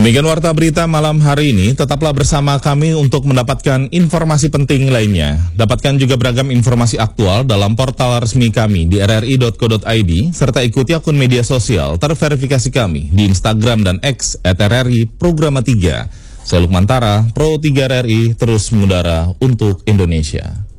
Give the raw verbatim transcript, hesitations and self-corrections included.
Demikian warta berita malam hari ini. Tetaplah bersama kami untuk mendapatkan informasi penting lainnya. Dapatkan juga beragam informasi aktual dalam portal resmi kami di r r i dot co dot i d serta ikuti akun media sosial terverifikasi kami di Instagram dan X at r r i programa tiga. Saya Lukman Tara, Pro tiga R R I, terus mengudara untuk Indonesia.